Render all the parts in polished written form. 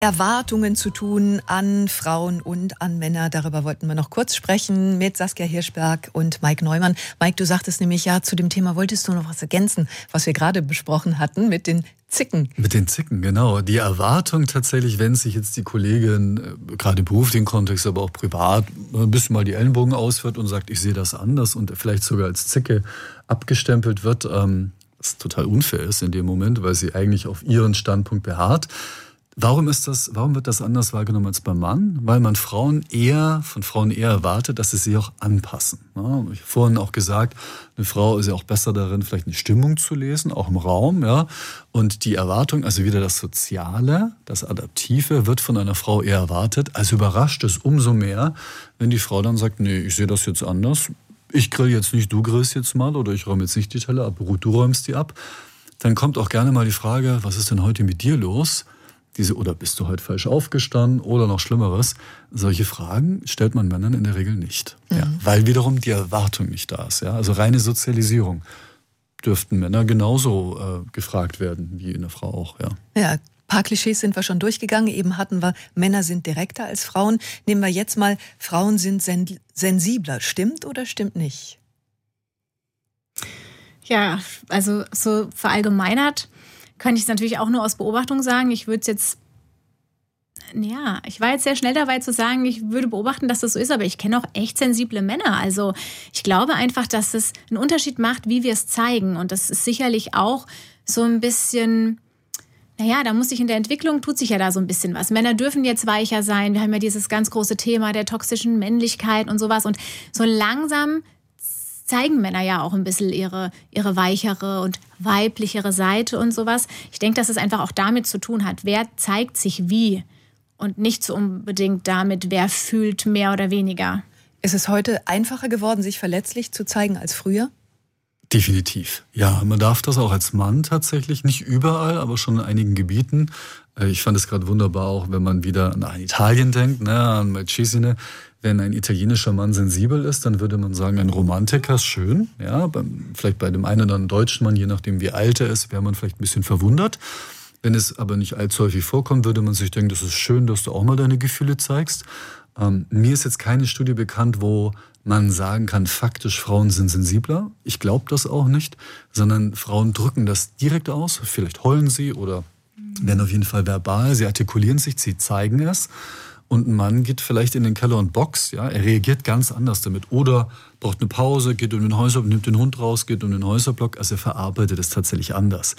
Erwartungen zu tun an Frauen und an Männer. Darüber wollten wir noch kurz sprechen mit Saskia Hirschberg und Mike Neumann. Mike, du sagtest nämlich, ja, zu dem Thema wolltest du noch was ergänzen, was wir gerade besprochen hatten mit den Zicken. Mit den Zicken, genau. Die Erwartung tatsächlich, wenn sich jetzt die Kollegin, gerade im beruflichen Kontext, aber auch privat, ein bisschen mal die Ellenbogen ausführt und sagt, ich sehe das anders und vielleicht sogar als Zicke abgestempelt wird, was total unfair ist in dem Moment, weil sie eigentlich auf ihren Standpunkt beharrt. Warum wird das anders wahrgenommen als beim Mann? Weil man von Frauen eher erwartet, dass sie sich auch anpassen. Ja, ich habe vorhin auch gesagt, eine Frau ist ja auch besser darin, vielleicht eine Stimmung zu lesen, auch im Raum. Ja. Und die Erwartung, also wieder das Soziale, das Adaptive, wird von einer Frau eher erwartet. Also überrascht es umso mehr, wenn die Frau dann sagt, nee, ich sehe das jetzt anders. Ich grill jetzt nicht, du grillst jetzt mal, oder ich räume jetzt nicht die Teller ab, du räumst die ab. Dann kommt auch gerne mal die Frage, was ist denn heute mit dir los? Oder bist du heute falsch aufgestanden oder noch Schlimmeres? Solche Fragen stellt man Männern in der Regel nicht. Mhm. Ja, weil wiederum die Erwartung nicht da ist. Ja? Also reine Sozialisierung dürften Männer genauso gefragt werden wie eine Frau auch. Ja, ein paar Klischees sind wir schon durchgegangen. Eben hatten wir, Männer sind direkter als Frauen. Nehmen wir jetzt mal, Frauen sind sensibler. Stimmt oder stimmt nicht? Ja, also so verallgemeinert kann ich es natürlich auch nur aus Beobachtung sagen. Ich war jetzt sehr schnell dabei zu sagen, ich würde beobachten, dass das so ist, aber ich kenne auch echt sensible Männer. Also ich glaube einfach, dass es einen Unterschied macht, wie wir es zeigen. Und das ist sicherlich auch so ein bisschen, da muss sich in der Entwicklung, tut sich ja da so ein bisschen was. Männer dürfen jetzt weicher sein. Wir haben ja dieses ganz große Thema der toxischen Männlichkeit und sowas. Und so langsam zeigen Männer ja auch ein bisschen ihre weichere und weiblichere Seite und sowas. Ich denke, dass es einfach auch damit zu tun hat, wer zeigt sich wie und nicht so unbedingt damit, wer fühlt mehr oder weniger. Ist es heute einfacher geworden, sich verletzlich zu zeigen als früher? Definitiv. Ja, man darf das auch als Mann tatsächlich, nicht überall, aber schon in einigen Gebieten. Ich fand es gerade wunderbar, auch wenn man wieder an Italien denkt, an Malcesine. Wenn ein italienischer Mann sensibel ist, dann würde man sagen, ein Romantiker ist schön. Ja, vielleicht bei dem einen oder anderen deutschen Mann, je nachdem wie alt er ist, wäre man vielleicht ein bisschen verwundert. Wenn es aber nicht allzu häufig vorkommt, würde man sich denken, das ist schön, dass du auch mal deine Gefühle zeigst. Mir ist jetzt keine Studie bekannt, wo man sagen kann, faktisch Frauen sind sensibler. Ich glaube das auch nicht, sondern Frauen drücken das direkt aus. Vielleicht heulen sie oder werden auf jeden Fall verbal. Sie artikulieren sich, sie zeigen es. Und ein Mann geht vielleicht in den Keller und boxt, ja, er reagiert ganz anders damit. Oder braucht eine Pause, geht um den Häuserblock, nimmt den Hund raus, geht um den Häuserblock. Also er verarbeitet es tatsächlich anders.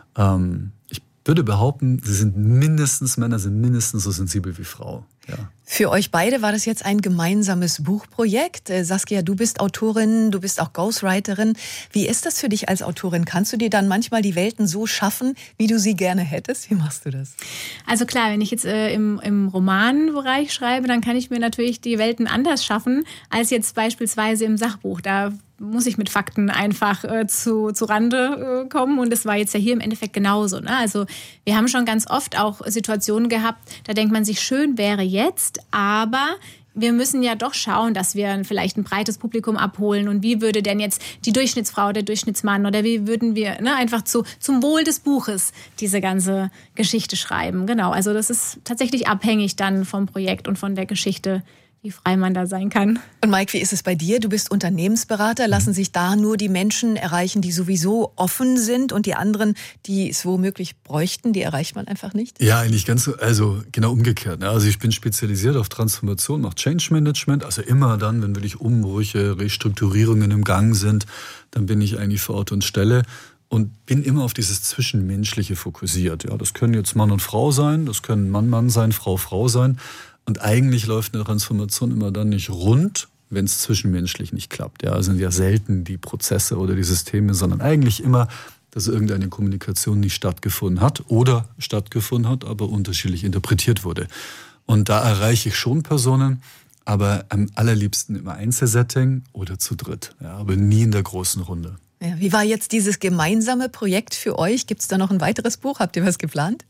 Ich würde behaupten, Männer sind mindestens so sensibel wie Frau. Ja. Für euch beide war das jetzt ein gemeinsames Buchprojekt. Saskia, du bist Autorin, du bist auch Ghostwriterin. Wie ist das für dich als Autorin? Kannst du dir dann manchmal die Welten so schaffen, wie du sie gerne hättest? Wie machst du das? Also klar, wenn ich jetzt im Romanbereich schreibe, dann kann ich mir natürlich die Welten anders schaffen, als jetzt beispielsweise im Sachbuch. Da muss ich mit Fakten einfach zu Rande kommen. Und das war jetzt ja hier im Endeffekt genauso. Ne? Also wir haben schon ganz oft auch Situationen gehabt, da denkt man sich, schön wäre jetzt, aber wir müssen ja doch schauen, dass wir vielleicht ein breites Publikum abholen. Und wie würde denn jetzt die Durchschnittsfrau, der Durchschnittsmann oder wie würden wir einfach zum Wohl des Buches diese ganze Geschichte schreiben? Genau, also das ist tatsächlich abhängig dann vom Projekt und von der Geschichte, wie frei man da sein kann. Und Mike, wie ist es bei dir? Du bist Unternehmensberater. Lassen sich da nur die Menschen erreichen, die sowieso offen sind und die anderen, die es womöglich bräuchten, die erreicht man einfach nicht? Ja, eigentlich genau umgekehrt. Also ich bin spezialisiert auf Transformation, mache Change Management. Also immer dann, wenn wirklich Umbrüche, Restrukturierungen im Gang sind, dann bin ich eigentlich vor Ort und Stelle. Und bin immer auf dieses Zwischenmenschliche fokussiert. Ja, das können jetzt Mann und Frau sein, das können Mann sein, Frau sein. Und eigentlich läuft eine Transformation immer dann nicht rund, wenn es zwischenmenschlich nicht klappt. Ja, es sind ja selten die Prozesse oder die Systeme, sondern eigentlich immer, dass irgendeine Kommunikation nicht stattgefunden hat oder stattgefunden hat, aber unterschiedlich interpretiert wurde. Und da erreiche ich schon Personen, aber am allerliebsten im Einzelsetting oder zu dritt, ja, aber nie in der großen Runde. Ja, wie war jetzt dieses gemeinsame Projekt für euch? Gibt es da noch ein weiteres Buch? Habt ihr was geplant?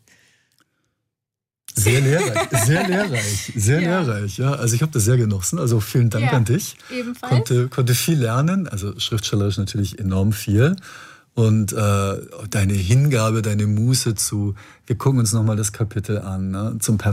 Sehr lehrreich. Ja. Also ich habe das sehr genossen. Also vielen Dank an dich. Ebenfalls. Konnte viel lernen. Also schriftstellerisch natürlich enorm viel. und deine Hingabe, deine Muße zu, wir gucken uns nochmal das Kapitel an, ne, zum